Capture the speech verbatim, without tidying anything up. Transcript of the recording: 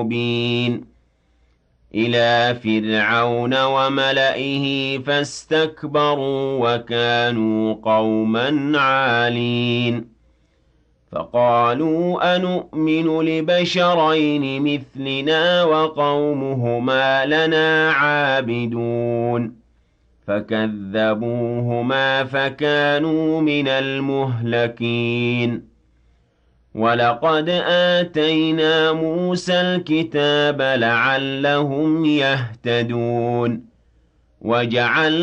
مُبِينٍ إِلَى فِرْعَوْنَ وَمَلَئِهِ فَاسْتَكْبَرُوا وَكَانُوا قَوْمًا عَالِينَ فَقَالُوا أَنُؤْمِنُ لِبَشَرَيْنِ مِثْلِنَا وَقَوْمُهُمَا لَنَا عَابِدُونَ فَكَذَّبُوهُمَا فَكَانُوا مِنَ الْمُهْلَكِينَ وَلَقَدْ آتَيْنَا مُوسَى الْكِتَابَ لَعَلَّهُمْ يَهْتَدُونَ وَجَعَلْنَا